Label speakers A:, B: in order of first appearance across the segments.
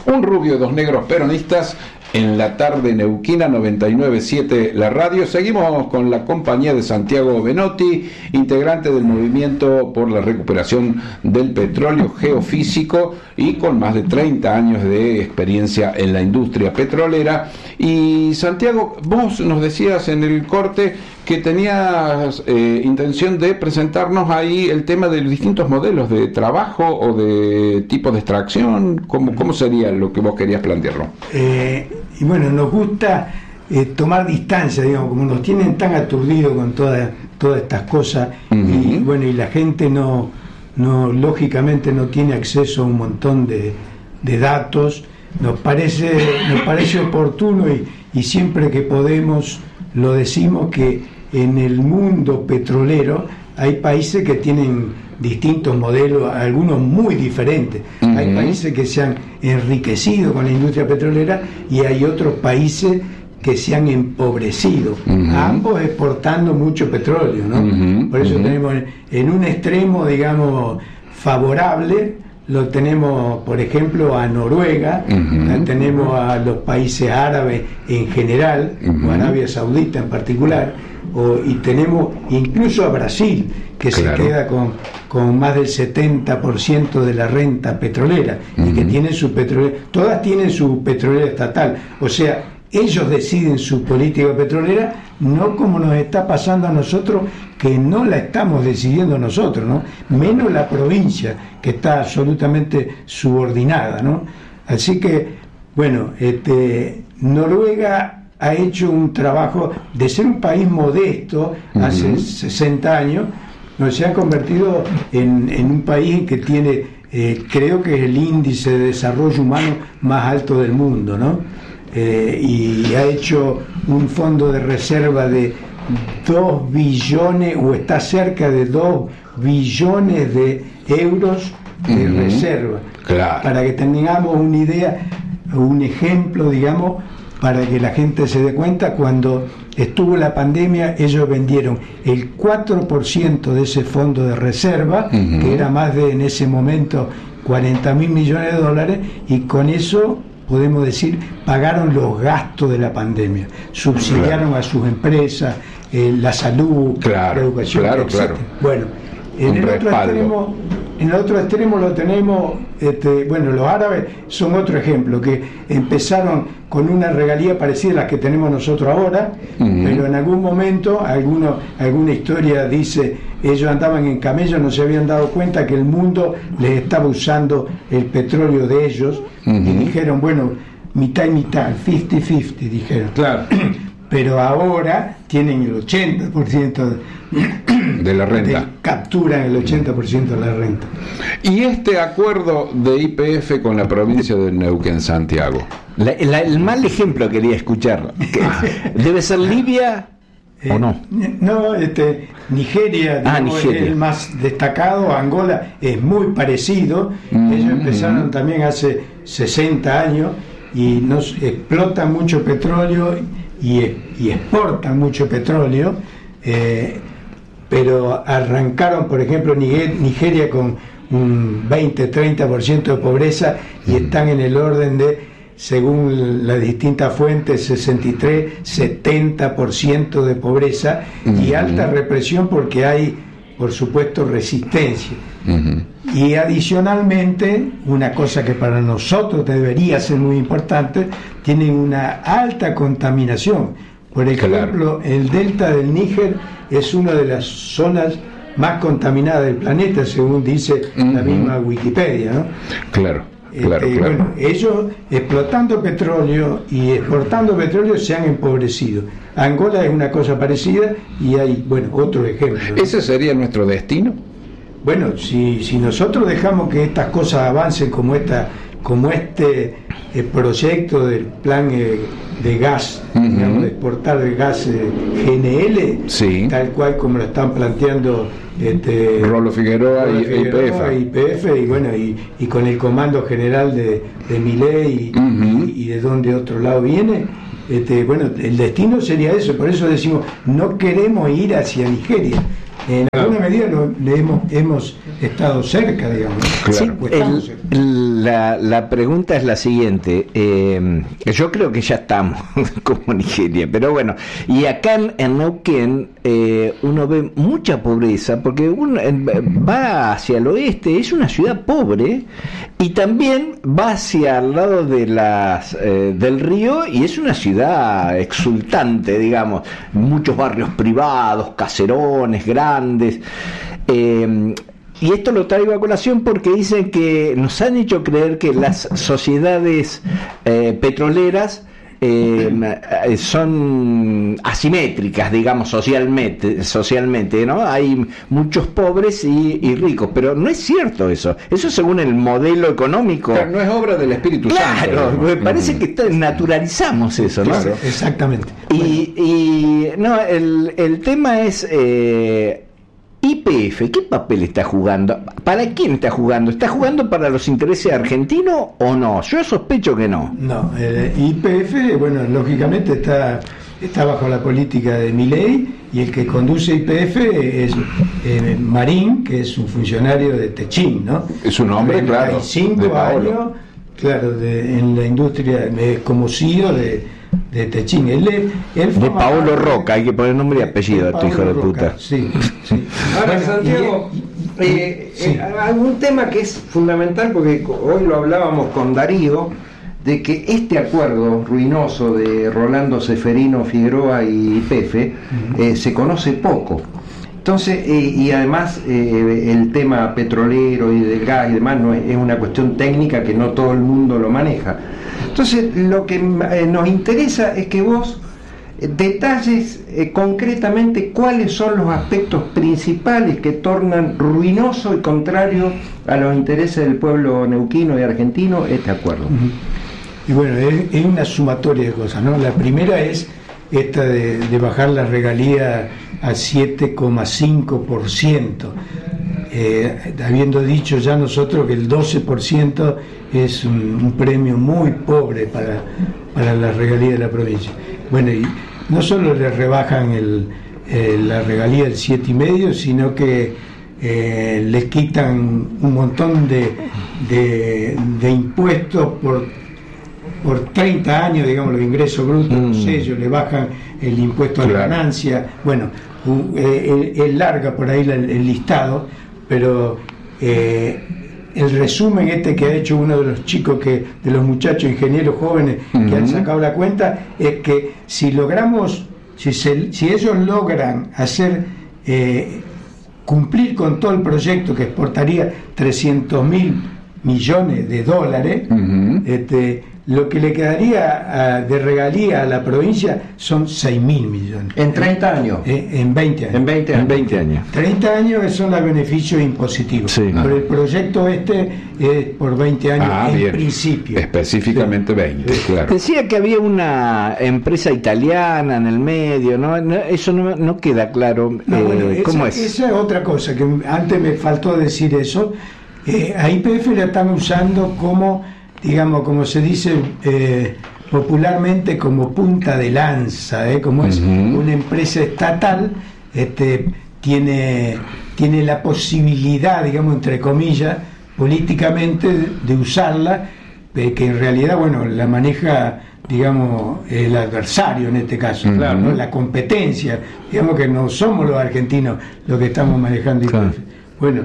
A: Un rubio, dos negros peronistas en la tarde neuquina 99.7 la radio. Seguimos con la compañía de Santiago Benotti, integrante del Movimiento por la Recuperación del Petróleo Geofísico y con más de 30 años de experiencia en la industria petrolera. Y Santiago, vos nos decías en el corte que tenías intención de presentarnos ahí el tema de los distintos modelos de trabajo o de tipo de extracción. ¿Cómo sería lo que vos querías plantearlo?
B: Y bueno, nos gusta tomar distancia, digamos, como nos tienen tan aturdidos con todas estas cosas. Y bueno, y la gente no lógicamente no tiene acceso a un montón de datos. Nos parece oportuno y siempre que podemos lo decimos, que en el mundo petrolero hay países que tienen distintos modelos, algunos muy diferentes. Hay países que se han enriquecido con la industria petrolera y hay otros países que se han empobrecido, ambos exportando mucho petróleo, ¿no? Por eso tenemos en un extremo, digamos, favorable, lo tenemos, por ejemplo, a Noruega, tenemos a los países árabes en general, o Arabia Saudita en particular, y tenemos incluso a Brasil, que se queda con más del 70% de la renta petrolera, y que tiene su petrolera, todas tienen su petrolera estatal, o sea, ellos deciden su política petrolera, no como nos está pasando a nosotros, que no la estamos decidiendo nosotros, ¿no? Menos la provincia, que está absolutamente subordinada, ¿no? Así que, bueno, Noruega ha hecho un trabajo de ser un país modesto hace 60 años, no se ha convertido en un país que tiene, creo que es el índice de desarrollo humano más alto del mundo, ¿no? Y ha hecho un fondo de reserva de 2 billones, o está cerca de 2 billones de euros de reserva. Claro. Para que tengamos una idea, un ejemplo, digamos, para que la gente se dé cuenta, cuando estuvo la pandemia, ellos vendieron el 4% de ese fondo de reserva, que era más de, en ese momento, 40.000 millones de dólares, y con eso, podemos decir, pagaron los gastos de la pandemia, subsidiaron a sus empresas, la salud, la educación, etc. Bueno, en el otro extremo lo tenemos, bueno, los árabes son otro ejemplo, que empezaron con una regalía parecida a la que tenemos nosotros ahora, pero en algún momento, alguna historia dice, ellos andaban en camellos, no se habían dado cuenta que el mundo les estaba usando el petróleo de ellos, y dijeron, bueno, mitad y mitad, 50-50, dijeron. Claro. Pero ahora tienen el 80%
A: de la renta.
B: Capturan el 80% de la renta.
A: ¿Y este acuerdo de YPF con la provincia de Neuquén, Santiago?
C: El mal ejemplo quería escuchar. ¿Debe ser Libia o no?
B: No, Nigeria, digamos, Nigeria es el más destacado. Angola es muy parecido. Ellos empezaron también hace 60 años y nos explotan mucho petróleo y exportan mucho petróleo, pero arrancaron, por ejemplo, Nigeria con un 20-30% de pobreza y están en el orden de, según las distintas fuentes, 63-70% de pobreza y alta represión, porque hay, por supuesto, resistencia. Y adicionalmente, una cosa que para nosotros debería ser muy importante, tienen una alta contaminación. Por ejemplo, el delta del Níger es una de las zonas más contaminadas del planeta, según dice la misma Wikipedia, ¿no?
A: Claro.
B: Bueno, ellos explotando petróleo y exportando petróleo se han empobrecido. Angola es una cosa parecida y hay, bueno, otro ejemplo.
A: ¿Ese sería nuestro destino?
B: Bueno, si nosotros dejamos que estas cosas avancen como este proyecto del plan de gas, digamos, de exportar el gas GNL, tal cual como lo están planteando
A: Rolo Figueroa y
B: YPF, y bueno, y con el comando general de Milei y de donde otro lado viene, bueno, el destino sería eso. Por eso decimos, no queremos ir hacia Nigeria. En alguna medida hemos estado cerca, digamos.
C: Claro. Sí, la pregunta es la siguiente. Yo creo que ya estamos como Nigeria, pero bueno, y acá en Neuquén uno ve mucha pobreza, porque uno va hacia el oeste, es una ciudad pobre, y también va hacia el lado de del río, y es una ciudad exultante, digamos, muchos barrios privados, caserones grandes. Y esto lo traigo a colación porque dicen que nos han hecho creer que las sociedades petroleras son asimétricas, digamos, socialmente, ¿no? Hay muchos pobres y ricos, pero no es cierto eso. Eso según el modelo económico.
A: Claro, no es obra del Espíritu Santo.
C: Claro, me parece que naturalizamos eso, ¿no?
B: Claro, exactamente.
C: Y no, el tema es YPF, ¿qué papel está jugando? ¿Para quién está jugando? ¿Está jugando para los intereses argentinos o no? Yo sospecho que no.
B: No, YPF, bueno, lógicamente está bajo la política de Milei, y el que conduce YPF es Marín, que es un funcionario de Techín, ¿no?
A: Es un hombre, claro.
B: 5 años, claro, en la industria, como CEO de Techín. Él
C: de Paolo Roca, hay que poner nombre y apellido a tu hijo de puta.
B: Sí, sí.
D: Ahora, Santiago,
B: sí.
D: algún tema que es fundamental, porque hoy lo hablábamos con Darío, de que este acuerdo ruinoso de Rolando Seferino Figueroa y YPF se conoce poco. Entonces, y además el tema petrolero y del gas y demás no es una cuestión técnica que no todo el mundo lo maneja. Entonces, lo que nos interesa es que vos detalles concretamente cuáles son los aspectos principales que tornan ruinoso y contrario a los intereses del pueblo neuquino y argentino este acuerdo.
B: Y bueno, es una sumatoria de cosas, ¿no? La primera es esta de bajar la regalía a 7,5%, habiendo dicho ya nosotros que el 12% es un premio muy pobre para la regalía de la provincia. Bueno, y no solo le rebajan la regalía del 7,5%, sino que les quitan un montón de impuestos por 30 años, digamos, los ingresos brutos, los sellos, le bajan el impuesto a la ganancia. Bueno, es larga por ahí el listado, pero el resumen que ha hecho uno de los chicos, de los muchachos ingenieros jóvenes que han sacado la cuenta, es que si logramos, si ellos logran hacer cumplir con todo el proyecto que exportaría 300.000 millones de dólares, lo que le quedaría de regalía a la provincia son 6.000 millones.
D: ¿En 30 años?
B: En 20 años.
D: En 20 años.
C: 20 años.
B: 30 años son los beneficios impositivos.
C: Sí.
B: Pero el proyecto es por 20 años en principio.
A: Específicamente 20, claro.
C: Decía que había una empresa italiana en el medio, ¿no? Eso no queda claro. ¿Cómo es?
B: Esa es otra cosa, que antes me faltó decir eso. A YPF la están usando como, digamos, como se dice popularmente, como punta de lanza, como es una empresa estatal, tiene la posibilidad, digamos, entre comillas, políticamente de usarla, que en realidad, bueno, la maneja, digamos, el adversario en este caso, claro, ¿no? La competencia, digamos que no somos los argentinos los que estamos manejando YPF. Claro. Bueno,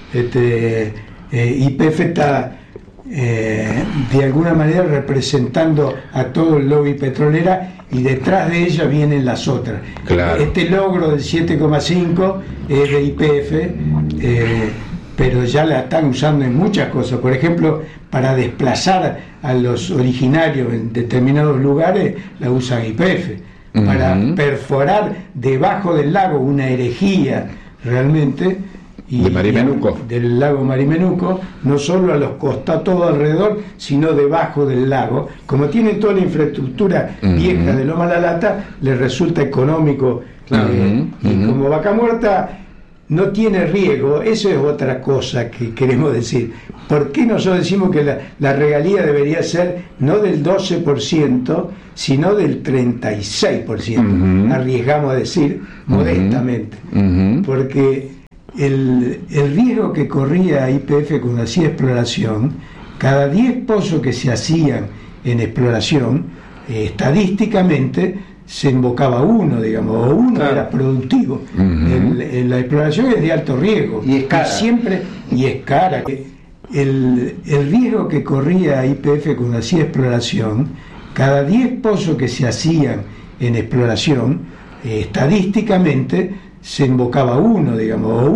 B: YPF está de alguna manera representando a todo el lobby petrolera, y detrás de ella vienen las otras. Claro. Este logro del 7,5 es de YPF, pero ya la están usando en muchas cosas. Por ejemplo, para desplazar a los originarios en determinados lugares, la usan YPF. Para perforar debajo del lago una herejía realmente,
A: de Marimenuco,
B: del lago Marimenuco, no solo a los costados, todo alrededor, sino debajo del lago. Como tienen toda la infraestructura vieja de Loma La Lata, les resulta económico. Y como Vaca Muerta no tiene riego, eso es otra cosa que queremos decir. ¿Por qué nosotros decimos que la regalía debería ser no del 12%, sino del 36%? Arriesgamos a decir modestamente. Porque el riesgo que corría YPF cuando hacía exploración, cada 10 pozos que se hacían en exploración, estadísticamente se invocaba uno, digamos, o uno era productivo. La exploración es de alto riesgo
D: y es cara.
B: Y es cara. El riesgo que corría YPF cuando hacía exploración, cada 10 pozos que se hacían en exploración, estadísticamente se invocaba uno, digamos, o